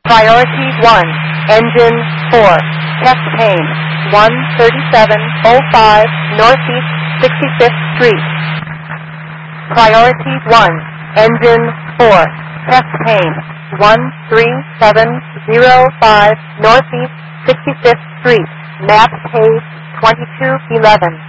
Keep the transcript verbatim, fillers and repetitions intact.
Priority one, engine four, test pane, one thirty-seven oh five Northeast sixty-fifth Street. Priority one, engine four, test pane, one three seven oh five Northeast sixty-fifth Street, map page twenty-two eleven.